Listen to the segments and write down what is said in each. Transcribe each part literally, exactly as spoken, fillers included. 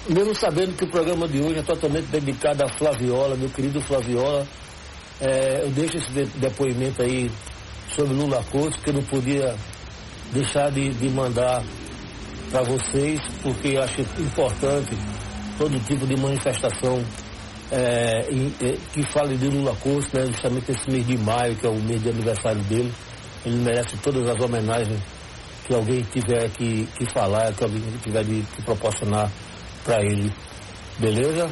mesmo sabendo que o programa de hoje é totalmente dedicado a Flaviola, meu querido Flaviola, é, eu deixo esse de, depoimento aí sobre Lula Cortes, que eu não podia deixar de, de mandar para vocês, porque eu acho importante todo tipo de manifestação é, é, que fale de Lula Cortes, né, justamente esse mês de maio, que é o mês de aniversário dele. Ele merece todas as homenagens que alguém tiver que, que falar, que alguém tiver de, de proporcionar para ele. Beleza?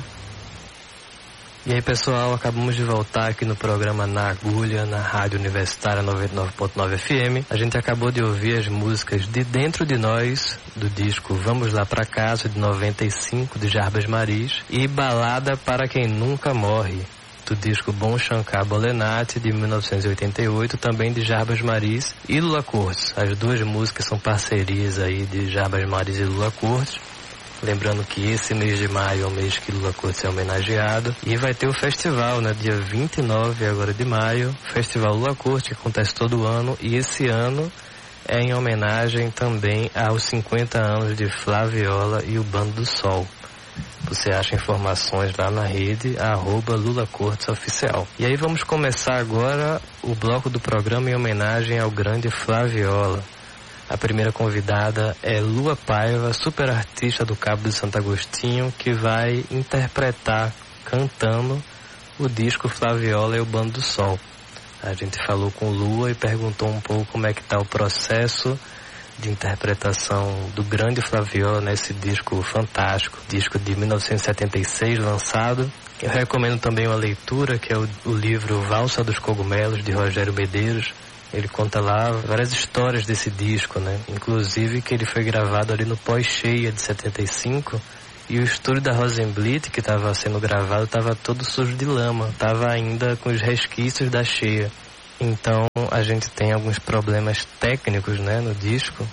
E aí, pessoal, acabamos de voltar aqui no programa Na Agulha, na Rádio Universitária noventa e nove ponto nove F M. A gente acabou de ouvir as músicas de Dentro de Nós, do disco Vamos Lá Pra Casa, de noventa e cinco, de Jarbas Maris, e Balada Para Quem Nunca Morre, do disco Bom Shankar Bolenati, de mil novecentos e oitenta e oito, também de Jarbas Maris e Lula Cortes. As duas músicas são parcerias aí de Jarbas Maris e Lula Cortes. Lembrando que esse mês de maio é o mês que Lula Cortes é homenageado. E vai ter o festival, né, dia vinte e nove agora de maio, Festival Lula Cortes, que acontece todo ano. E esse ano é em homenagem também aos cinquenta anos de Flaviola e o Bando do Sol. Você acha informações lá na rede, arroba Lula Cortes Oficial. E aí vamos começar agora o bloco do programa em homenagem ao grande Flaviola. A primeira convidada é Lua Paiva, super artista do Cabo de Santo Agostinho, que vai interpretar, cantando, o disco Flaviola e o Bando do Sol. A gente falou com Lua e perguntou um pouco como é que está o processo de interpretação do grande Flaviola nesse disco fantástico, disco de mil novecentos e setenta e seis lançado. Eu recomendo também uma leitura, que é o, o livro Valsa dos Cogumelos, de Rogério Medeiros. Ele conta lá várias histórias desse disco, né? Inclusive que ele foi gravado ali no pós-cheia de setenta e cinco, e o estúdio da Rosenblit, que estava sendo gravado, estava todo sujo de lama, estava ainda com os resquícios da cheia. Então a gente tem alguns problemas técnicos, né, no disco,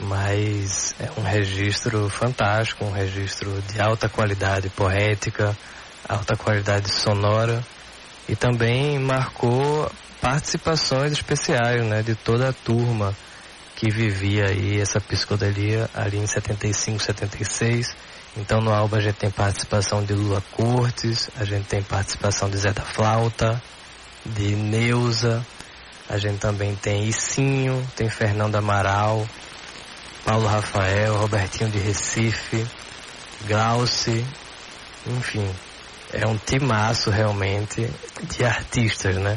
mas é um registro fantástico, um registro de alta qualidade poética, alta qualidade sonora, e também marcou participações especiais, né, de toda a turma que vivia aí essa psicodelia ali em setenta e cinco, setenta e seis. Então no álbum a gente tem participação de Lula Cortes, a gente tem participação de Zé da Flauta, de Neuza, a gente também tem Icinho, tem Fernando Amaral, Paulo Rafael, Robertinho de Recife, Glauci, enfim, é um timaço realmente de artistas, né?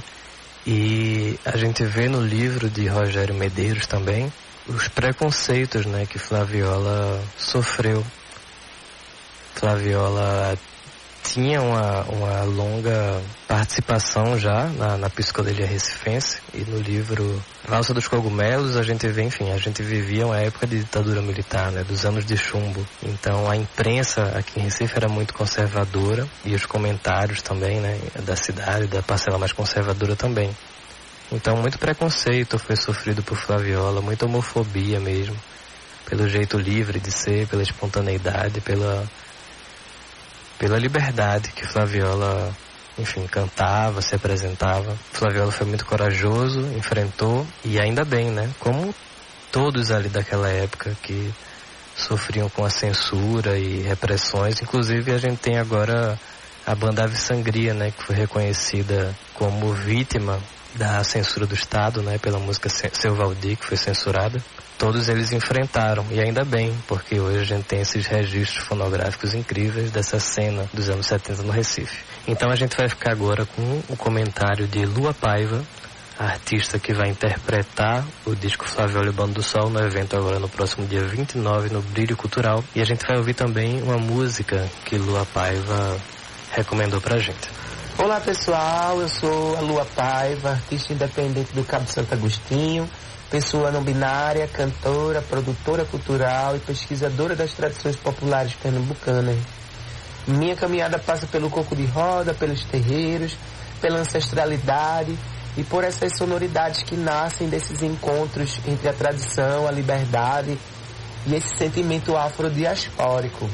E a gente vê no livro de Rogério Medeiros também os preconceitos, né, que Flaviola sofreu. Flaviola tinha uma, uma longa participação já na, na psicodelia recifense, e no livro Valsa dos Cogumelos a gente vê, enfim, a gente vivia uma época de ditadura militar, né, dos anos de chumbo. Então a imprensa aqui em Recife era muito conservadora, e os comentários também, né, da cidade, da parcela mais conservadora também. Então muito preconceito foi sofrido por Flaviola, muita homofobia mesmo, pelo jeito livre de ser, pela espontaneidade, pela pela liberdade que Flaviola, enfim, cantava, se apresentava. Flaviola foi muito corajoso, enfrentou, e ainda bem, né? Como todos ali daquela época que sofriam com a censura e repressões. Inclusive a gente tem agora a banda Ave Sangria, né? Que foi reconhecida como vítima da censura do Estado, né? Pela música Seu Valdir, que foi censurada. Todos eles enfrentaram, e ainda bem, porque hoje a gente tem esses registros fonográficos incríveis dessa cena dos anos setenta no Recife. Então a gente vai ficar agora com o comentário de Lua Paiva, a artista que vai interpretar o disco Flaviola e o Bando do Sol no evento agora no próximo dia vinte e nove no Brilho Cultural. E a gente vai ouvir também uma música que Lua Paiva recomendou pra gente. Olá pessoal, eu sou a Lua Paiva, artista independente do Cabo de Santo Agostinho, pessoa não binária, cantora, produtora cultural e pesquisadora das tradições populares pernambucanas. Minha caminhada passa pelo coco de roda, pelos terreiros, pela ancestralidade e por essas sonoridades que nascem desses encontros entre a tradição, a liberdade e esse sentimento afrodiaspórico.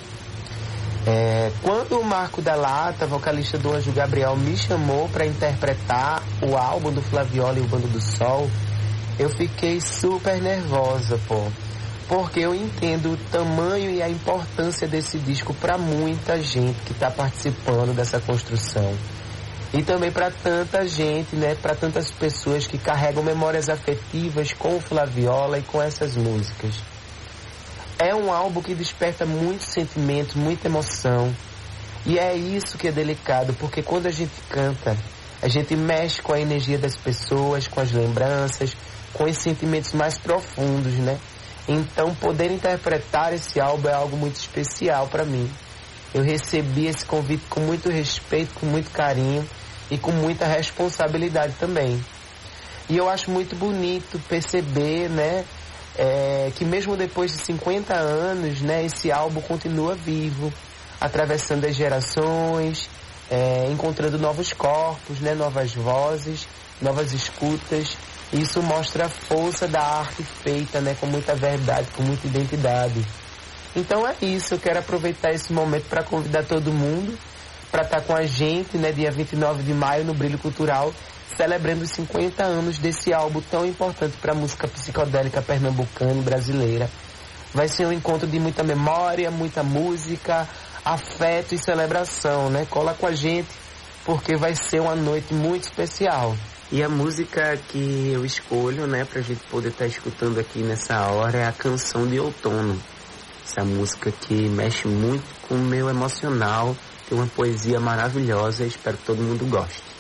É, quando o Marco da Lata, vocalista do Anjo Gabriel, me chamou para interpretar o álbum do Flaviola e o Bando do Sol, eu fiquei super nervosa, pô. porque eu entendo o tamanho e a importância desse disco para muita gente que está participando dessa construção. E também para tanta gente, né, para tantas pessoas que carregam memórias afetivas com o Flaviola e com essas músicas. É um álbum que desperta muitos sentimentos, muita emoção. E é isso que é delicado, porque quando a gente canta, a gente mexe com a energia das pessoas, com as lembranças, com os sentimentos mais profundos, né? Então, poder interpretar esse álbum é algo muito especial para mim. Eu recebi esse convite com muito respeito, com muito carinho e com muita responsabilidade também. E eu acho muito bonito perceber, né, é, que mesmo depois de cinquenta anos, né, esse álbum continua vivo, atravessando as gerações, é, encontrando novos corpos, né, novas vozes, novas escutas. Isso mostra a força da arte feita, né, com muita verdade, com muita identidade. Então é isso, eu quero aproveitar esse momento para convidar todo mundo para estar com a gente, né, dia vinte e nove de maio, no Brilho Cultural, celebrando os cinquenta anos desse álbum tão importante para a música psicodélica pernambucana e brasileira. Vai ser um encontro de muita memória, muita música, afeto e celebração, né? Cola com a gente, porque vai ser uma noite muito especial. E a música que eu escolho, né, pra gente poder estar escutando aqui nessa hora é a Canção de Outono. Essa música que mexe muito com o meu emocional, tem uma poesia maravilhosa e espero que todo mundo goste.